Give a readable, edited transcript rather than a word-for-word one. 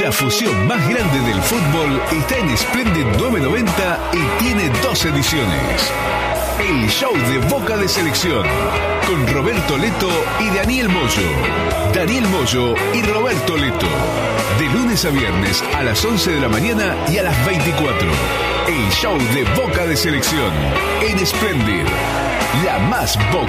La fusión más grande del fútbol está en Splendid 990 y tiene 2 ediciones. El show de Boca de Selección, con Roberto Leto y Daniel Moyo. Daniel Moyo y Roberto Leto. De lunes a viernes a las 11 de la mañana y a las 24. El show de Boca de Selección, en Splendid. La más Boca.